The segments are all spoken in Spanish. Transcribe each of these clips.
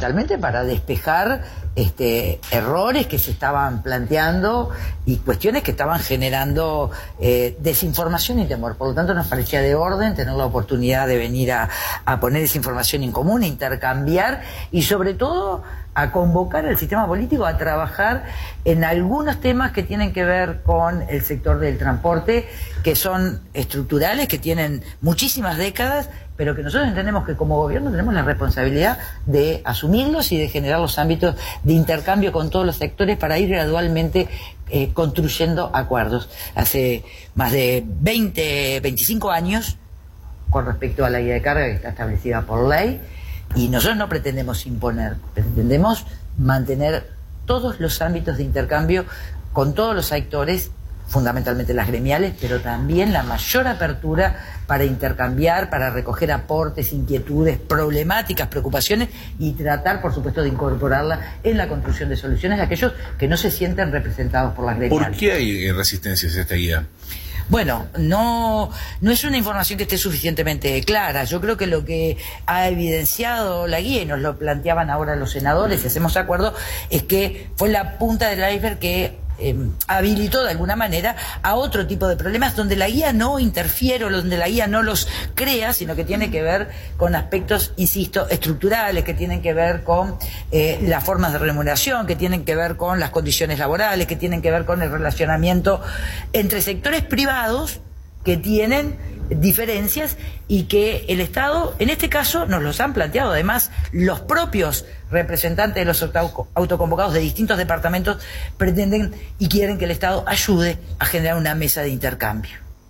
fundamentalmente para despejar errores que se estaban planteando y cuestiones que estaban generando desinformación y temor. Por lo tanto, nos parecía de orden tener la oportunidad de venir a poner esa información en común, a intercambiar y sobre todo a convocar al sistema político a trabajar en algunos temas que tienen que ver con el sector del transporte, que son estructurales, que tienen muchísimas décadas, pero que nosotros entendemos que como gobierno tenemos la responsabilidad de asumirlos y de generar los ámbitos de intercambio con todos los sectores para ir gradualmente construyendo acuerdos. Hace más de 25 años, con respecto a la guía de carga que está establecida por ley, y nosotros no pretendemos imponer, pretendemos mantener todos los ámbitos de intercambio con todos los actores, fundamentalmente las gremiales, pero también la mayor apertura para intercambiar, para recoger aportes, inquietudes, problemáticas, preocupaciones y tratar, por supuesto, de incorporarla en la construcción de soluciones a aquellos que no se sienten representados por las gremiales. ¿Por qué hay resistencias a esta guía? Bueno, no es una información que esté suficientemente clara. Yo creo que lo que ha evidenciado la guía, y nos lo planteaban ahora los senadores, si hacemos acuerdo, es que fue la punta del iceberg que habilitó de alguna manera a otro tipo de problemas donde la guía no interfiere o donde la guía no los crea, sino que tiene que ver con aspectos, insisto, estructurales, que tienen que ver con las formas de remuneración, que tienen que ver con las condiciones laborales, que tienen que ver con el relacionamiento entre sectores privados que tienen diferencias y que el Estado, en este caso, nos los han planteado. Además, los propios representantes de los autoconvocados de distintos departamentos pretenden y quieren que el Estado ayude a generar una mesa de intercambio.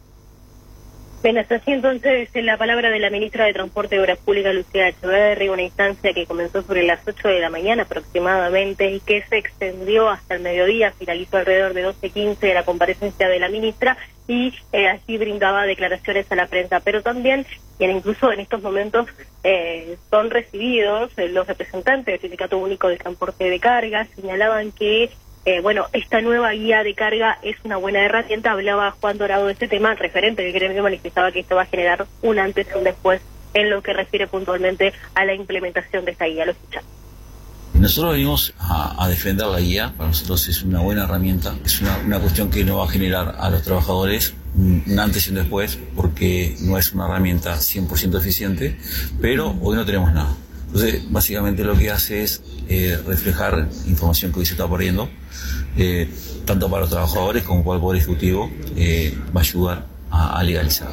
Bien, hasta así entonces la palabra de la ministra de Transporte y Obras Públicas, Lucía Echeverri, una instancia que comenzó sobre las 8 de la mañana aproximadamente y que se extendió hasta el mediodía, finalizó alrededor de 12:15 de la comparecencia de la ministra y así brindaba declaraciones a la prensa, pero también, incluso en estos momentos, son recibidos los representantes del Sindicato Único del Transporte de Carga, señalaban que esta nueva guía de carga es una buena herramienta. Hablaba Juan Dorado de este tema, el referente del gremio manifestaba que esto va a generar un antes y un después en lo que refiere puntualmente a la implementación de esta guía. Lo escuchamos. Nosotros venimos a defender la guía. Para nosotros es una buena herramienta, es una cuestión que no va a generar a los trabajadores un antes y un después, porque no es una herramienta 100% eficiente, pero hoy no tenemos nada. Entonces, básicamente lo que hace es reflejar información que hoy se está perdiendo, tanto para los trabajadores como para el Poder Ejecutivo, va a ayudar a legalizar.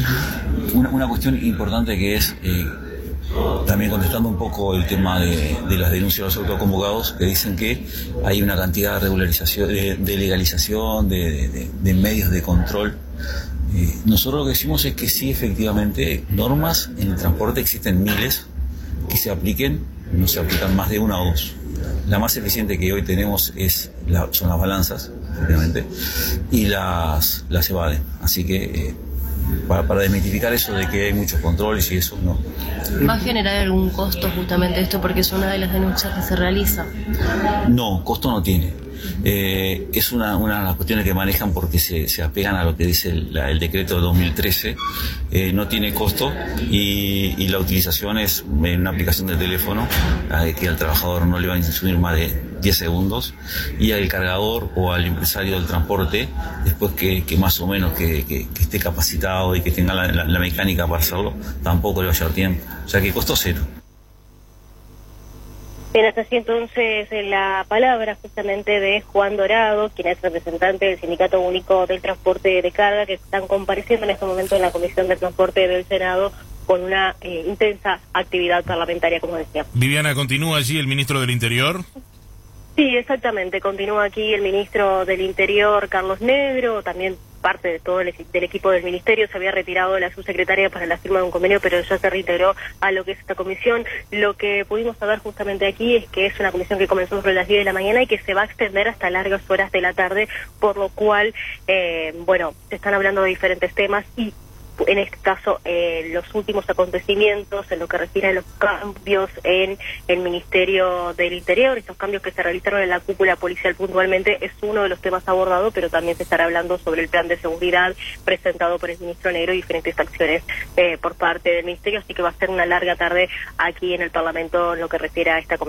Una cuestión importante que es, también contestando un poco el tema de las denuncias de los autoconvocados, que dicen que hay una cantidad de regularización, de legalización, de medios de control. Nosotros lo que decimos es que sí, efectivamente, normas en el transporte existen miles, que se apliquen, no se aplican más de una o dos. La más eficiente que hoy tenemos son las balanzas, efectivamente, y las evaden. Así que para desmitificar eso de que hay muchos controles y eso, no. ¿Va a generar algún costo justamente esto porque es una de las denuncias que se realiza? No, costo no tiene. Es una de las cuestiones que manejan porque se apegan a lo que dice el decreto de 2013. No tiene costo y la utilización es en una aplicación de teléfono, que al trabajador no le va a consumir más de 10 segundos y al cargador o al empresario del transporte, después que más o menos que esté capacitado y que tenga la mecánica para hacerlo, tampoco le va a llevar tiempo. O sea que costo cero. Bien, hasta así entonces la palabra justamente de Juan Dorado, quien es representante del Sindicato Único del Transporte de Carga, que están compareciendo en este momento en la Comisión de Transporte del Senado con una intensa actividad parlamentaria, como decía. Viviana, ¿continúa allí el ministro del Interior? Sí, exactamente. Continúa aquí el ministro del Interior, Carlos Negro, también parte de todo del equipo del ministerio. Se había retirado de la subsecretaria para la firma de un convenio, pero ya se reintegró a lo que es esta comisión. Lo que pudimos saber justamente aquí es que es una comisión que comenzó sobre las 10 de la mañana y que se va a extender hasta largas horas de la tarde, por lo cual, se están hablando de diferentes temas y en este caso los últimos acontecimientos en lo que refiere a los cambios en el Ministerio del Interior, estos cambios que se realizaron en la cúpula policial puntualmente, es uno de los temas abordados, pero también se estará hablando sobre el plan de seguridad presentado por el ministro Negro y diferentes acciones por parte del ministerio, así que va a ser una larga tarde aquí en el Parlamento en lo que refiere a esta comisión.